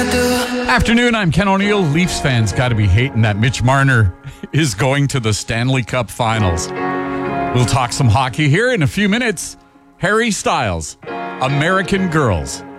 Afternoon, I'm Ken O'Neill. Leafs fans got to be hating that Mitch Marner is going to the Stanley Cup Finals. We'll talk some hockey here in a few minutes. Harry Styles, American Girls.